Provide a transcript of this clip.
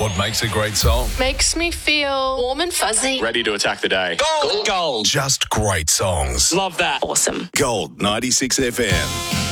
What makes a great song? Makes me feel warm and fuzzy. Ready to attack the day. Gold. Just great songs. Love that. Awesome. Gold 96 FM.